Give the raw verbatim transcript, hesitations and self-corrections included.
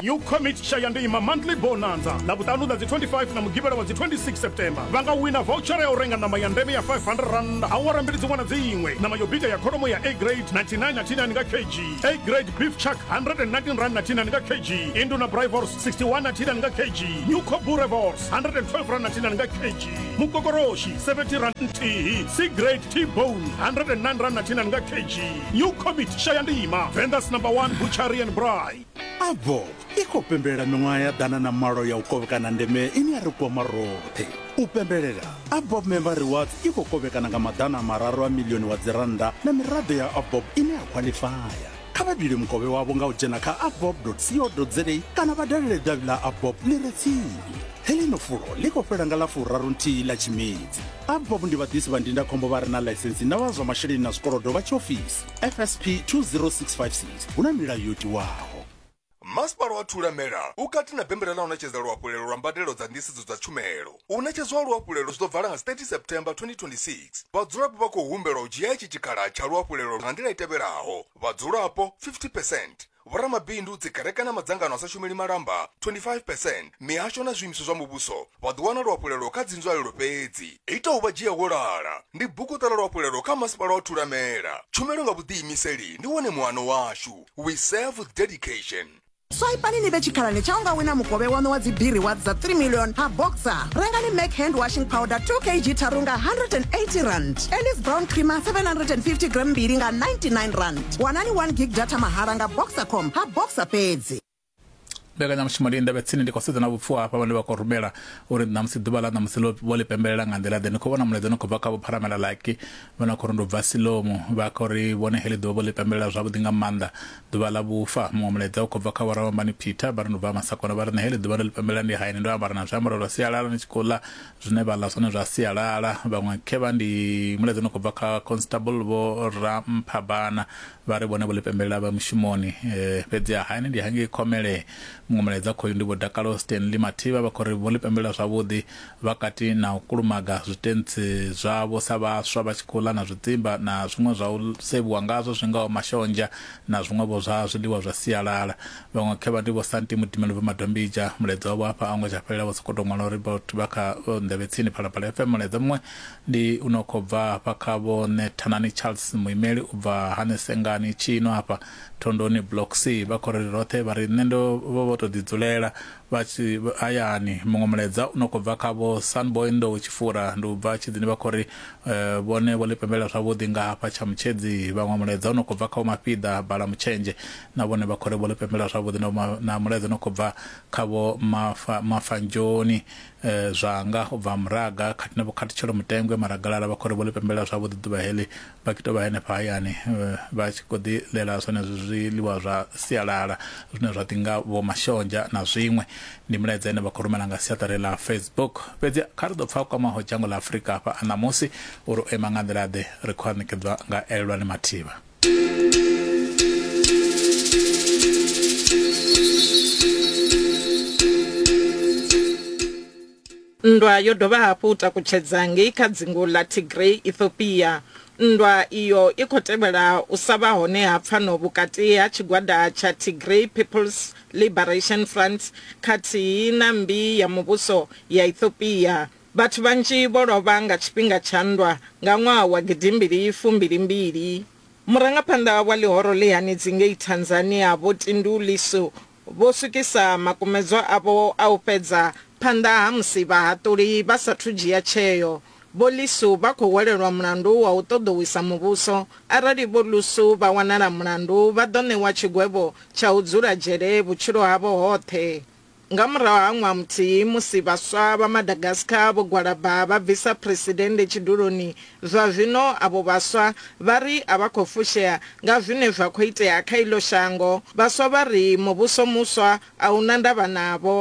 You commit Shayandima monthly bonanza. Labutanu the twenty-fifth na Mugibera was the twenty-sixth September. Vanga win a voucher ya orenga na mayandeme ya five hundred rand. Awara mbili wana ziingwe. Na mayobiga ya koromo ya A grade ninety-nine natina nga kg. A grade beef chuck one hundred nineteen rand natina nga kg. Induna Brivors sixty-one natina nga kg. New Kobure Vors one hundred twelve rand natina nga kg. Mukogoroshi seventy rand T. C grade T-bone one hundred nine rand natina nga kg. You commit Shayandima. Vendors number one Butchery and Braai. Avo, iko pembela mengwaya dana na maro ya ukovekana ndeme ini arikwa marote. Upembelela, Abob Member Rewards iko kovekana nga madana mararo milioni wa ziranda na mirado ya Abob ini akwalifaya. Kama bili mkobe wabo nga ujena ka abob dot co dot za kana badalele davila Abob liretini. Helino furo, liko pera nga la furarunti la chimizi. Abob ndi vadisi vandinda kombo vari na license na wazo mashirini na skorodo vachi office. F S P two zero six five six, unamila yuti wao. Masipala wa Thulamela ukati na bembela unacheza lwapulelo lwa mbadelo za ndisizo za chumelo. Unachezwa lwapulelo zitovala nga thirty September twenty twenty-six. Vadzulapo bako uhumbelo ujiya ichi chikala cha lwapulelo ngandila itebelaho. Vadzulapo fifty percent. Vara mabindu zikareka na madzangano asashumili maramba twenty-five percent. Mihasho na zwimiso zwa mubuso vaduwana lwapulelo kadzinzwa lero pedzi. Ita ubajia wolala ndi buku tala lwapulelo ka Masipala wa Thulamela. Chumelo nga budi imiseli ndi wone mwano washu. We serve with dedication. Swipe ni bechikala chaunga wina mukobe wano wa zibiri wa za three million ha boxer. Renga ni make hand washing powder two kilograms tarunga one hundred eighty rand. Ellis brown creamer seven hundred fifty gram biringa ninety-nine rand. Wanani one gig data maharanga boxer.com ha boxer pezi. Bega na mshimali nda betsini ndiko sita na bufua hapa wale wako rumela uri na msidubala na msilo wale pembela ngandela deni ko wana mledo ko baka paramela like wana korundo vasilomo bakori wone heli do wale pembela jabu dinga manda dubala bufa mo mledo ko baka wara mani pita barno ba masakona barna heli dubala pembela ndi haini ndo barna jamaro rosia ala ni chikola june bala sona rosia ala bangwa kebandi mledo ko baka constable bo rampabana bare wone wale pembela ba mshimoni eh pedzia haini ndi hangi komele mumuleza ko ndi bodakalo Stanley Matiba bakore bole pembela zwabudi vakati na ukulumaga zvitenzi zvavo sabaswa bachikola na zvitimba na zvimwe zva sebu ngazo zvingawo mashonja na zvimwe bo zva zvidiwa zva siyalala vamwe kheba ndivo santi mutimelo vamadombija muleza wabo apa angwe chapela vosokoto mwana report baka ndebetsini phala phala F M muleza mwe ndi unokobva pakabo ne Tanani Charles muimeli ubva Hanesengani chino apa Tondoni Block C bakore rote bari nendo vovoto didzulela bachi ayani mungomleza unokobva kabo Sunboy ndo uchifura ndo bachi dzini bakore uh, bone bole pembela zwabudi nga apa chamchedzi vamwamleza unokobva kabo mapida bala mchenje na bone bakore bole pembela zwabudi na, na mleza unokobva kabo mafa, mafanjoni uh, zanga ubva mraga katina bokati cholo mtengwe maragalala bakore bole pembela zwabudi duba heli bakito bahene pa ayani uh, bachi kodi lela sone ziliwa za siyalala zune zvatinga vo mashonja na zvimwe ndi mleza ene bakorumela nga siatarela Facebook pedzia kardo pfa kwa maho jango la Afrika pa anamosi uru emangandelade rekwanikedwa nga Elwani Matiba. Ndwa yodova haputa kuchedzangi kadzingu la Tigray Ethiopia. Ndwa iyo ikotebela usaba hone hapfano bukati ya chigwada cha Tigray People's Liberation Front kati nambi ya mubuso ya Ethiopia. Batu banji borobanga chipinga chandwa ngangwa wa gidimbiri fumbiri mbiri. Murangapanda wali horole ya nizingei Tanzania botindu lisu bosukisa makumezo abo au peza panda hamsiba haturi basatujia cheyo. Bolisu bako welelwa mlandu wa utodo wisa mubuso arari bolusu ba wanara mlandu badone wachigwebo cha uzura jere buchiro habo hote ngamra angwa mti musiba swa ba Madagascar bo gwaraba ba visa president chiduroni zwa vino abo baswa bari abakofushea ngavine vakhoite akailo shango baswa bari mubuso muswa aunanda banabo